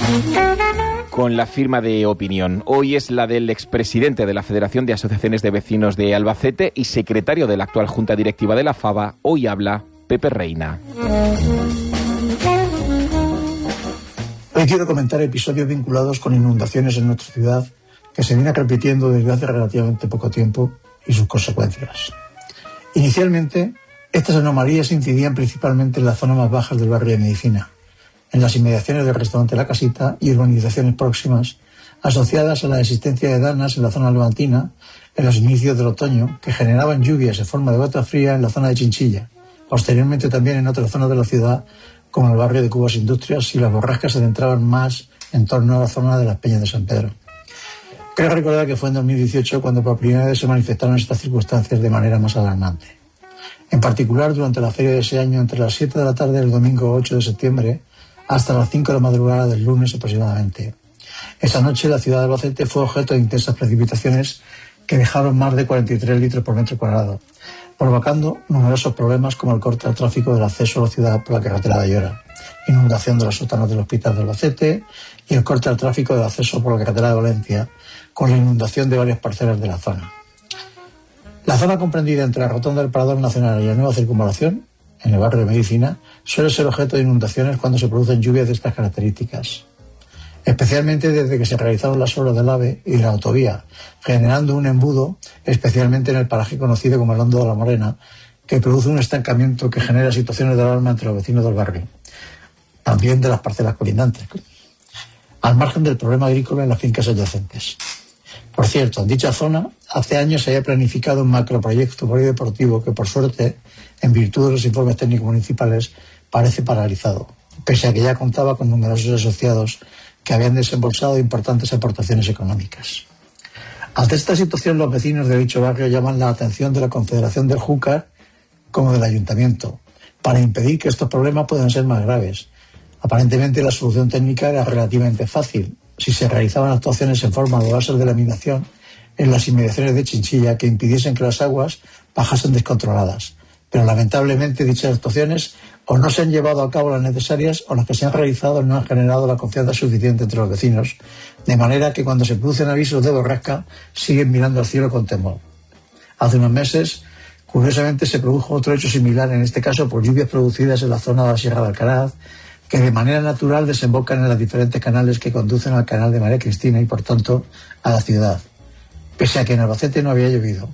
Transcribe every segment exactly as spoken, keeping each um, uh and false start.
Con la firma de opinión. Hoy es la del expresidente de la Federación de Asociaciones de Vecinos de Albacete y secretario de la actual Junta Directiva de la FAVA. Hoy habla Pepe Reina. Hoy quiero comentar episodios vinculados con inundaciones en nuestra ciudad que se vienen repitiendo desde hace relativamente poco tiempo y sus consecuencias. Inicialmente, estas anomalías incidían principalmente en las zonas más bajas del barrio de Medicina, en las inmediaciones del restaurante La Casita y urbanizaciones próximas, asociadas a la existencia de danas en la zona levantina en los inicios del otoño, que generaban lluvias en forma de gota fría en la zona de Chinchilla, posteriormente también en otras zonas de la ciudad, como el barrio de Cubas Industrias, y las borrascas se centraban más en torno a la zona de las Peñas de San Pedro. Creo recordar que fue en dos mil dieciocho cuando por primera vez se manifestaron estas circunstancias de manera más alarmante. En particular, durante la feria de ese año, entre las siete de la tarde del domingo ocho de septiembre hasta las cinco de la madrugada del lunes aproximadamente. Esa noche la ciudad de Albacete fue objeto de intensas precipitaciones que dejaron más de cuarenta y tres litros por metro cuadrado, provocando numerosos problemas como el corte al tráfico del acceso a la ciudad por la carretera de Ayora, inundación de los sótanos del Hospital de Albacete y el corte al tráfico del acceso por la carretera de Valencia, con la inundación de varias parcelas de la zona. La zona comprendida entre la rotonda del Parador Nacional y la nueva circunvalación, en el barrio de Medicina, suele ser objeto de inundaciones cuando se producen lluvias de estas características, especialmente desde que se realizaron las obras del AVE y de la autovía, generando un embudo, especialmente en el paraje conocido como el Hondo de la Morena, que produce un estancamiento que genera situaciones de alarma entre los vecinos del barrio, también de las parcelas colindantes, al margen del problema agrícola en las fincas adyacentes. Por cierto, en dicha zona, hace años se había planificado un macroproyecto polideportivo que, por suerte, en virtud de los informes técnicos municipales, parece paralizado, pese a que ya contaba con numerosos asociados que habían desembolsado importantes aportaciones económicas. Ante esta situación, los vecinos de dicho barrio llaman la atención de la Confederación del Júcar como del Ayuntamiento, para impedir que estos problemas puedan ser más graves. Aparentemente la solución técnica era relativamente fácil, si se realizaban actuaciones en forma de balsas de laminación en las inmediaciones de Chinchilla que impidiesen que las aguas bajasen descontroladas. Pero lamentablemente dichas actuaciones o no se han llevado a cabo las necesarias o las que se han realizado no han generado la confianza suficiente entre los vecinos, de manera que cuando se producen avisos de borrasca siguen mirando al cielo con temor. Hace unos meses, curiosamente, se produjo otro hecho similar, en este caso por lluvias producidas en la zona de la Sierra de Alcaraz, que de manera natural desembocan en los diferentes canales que conducen al canal de María Cristina y, por tanto, a la ciudad, pese a que en Albacete no había llovido.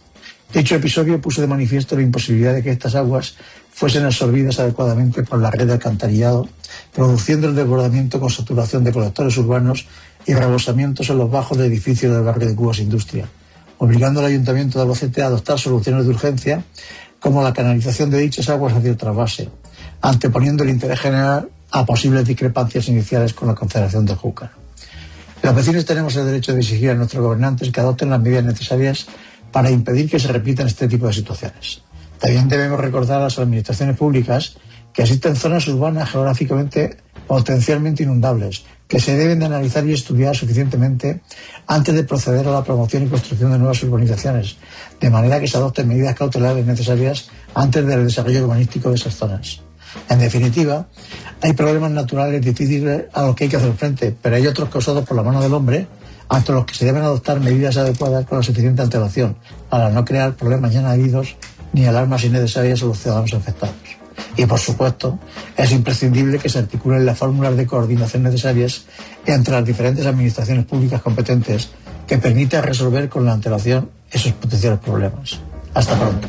Dicho episodio puso de manifiesto la imposibilidad de que estas aguas fuesen absorbidas adecuadamente por la red de alcantarillado, produciendo el desbordamiento con saturación de colectores urbanos y rebosamientos en los bajos de edificios del barrio de Cubas Industria, obligando al Ayuntamiento de Albacete a adoptar soluciones de urgencia, como la canalización de dichas aguas hacia el trasvase, anteponiendo el interés general a posibles discrepancias iniciales con la Confederación del Júcar. Los vecinos tenemos el derecho de exigir a nuestros gobernantes que adopten las medidas necesarias para impedir que se repitan este tipo de situaciones. También debemos recordar a las administraciones públicas que existen zonas urbanas geográficamente potencialmente inundables, que se deben de analizar y estudiar suficientemente antes de proceder a la promoción y construcción de nuevas urbanizaciones, de manera que se adopten medidas cautelares necesarias antes del desarrollo urbanístico de esas zonas. En definitiva, hay problemas naturales difíciles a los que hay que hacer frente, pero hay otros causados por la mano del hombre, ante los que se deben adoptar medidas adecuadas con la suficiente antelación, para no crear problemas ya añadidos ni alarmas innecesarias a los ciudadanos afectados. Y, por supuesto, es imprescindible que se articulen las fórmulas de coordinación necesarias entre las diferentes administraciones públicas competentes que permitan resolver con la antelación esos potenciales problemas. Hasta pronto.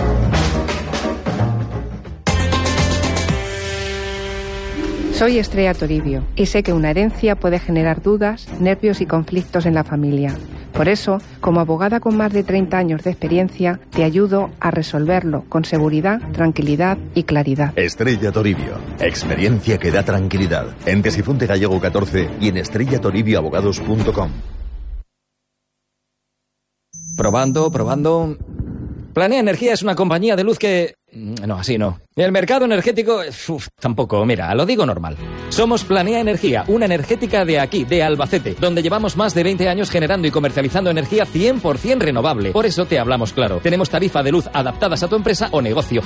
Soy Estrella Toribio y sé que una herencia puede generar dudas, nervios y conflictos en la familia. Por eso, como abogada con más de treinta años de experiencia, te ayudo a resolverlo con seguridad, tranquilidad y claridad. Estrella Toribio. Experiencia que da tranquilidad. En Casifonte Gallego catorce y en estrella toribio abogados punto com. Probando, probando... Planea Energía es una compañía de luz que... No, así no. El mercado energético... Uf, tampoco, mira, lo digo normal. Somos Planea Energía, una energética de aquí, de Albacete, donde llevamos más de veinte años generando y comercializando energía cien por ciento renovable. Por eso te hablamos claro. Tenemos tarifa de luz adaptadas a tu empresa o negocio